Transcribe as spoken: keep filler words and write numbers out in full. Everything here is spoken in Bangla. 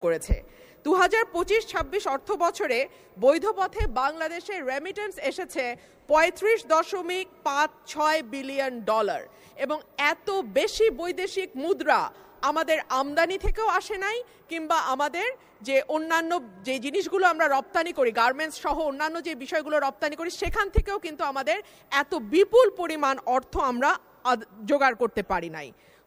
করেছে। দু হাজার পঁচিশ ছাব্বিশ অর্থ বছরে বৈধ পথে বাংলাদেশে রেমিটেন্স এসেছে পঁয়ত্রিশ দশমিক পাঁচ ছয় বিলিয়ন ডলার, এবং এত বেশি বৈদেশিক মুদ্রা আমাদের আমদানি থেকেও আসে নাই, কিংবা আমাদের যে অন্যান্য যে জিনিসগুলো আমরা রপ্তানি করি, গার্মেন্টস সহ অন্যান্য যে বিষয়গুলো রপ্তানি করি, সেখান থেকেও কিন্তু আমাদের এত বিপুল পরিমাণ অর্থ আমরা জোগাড় করতে পারি নাই।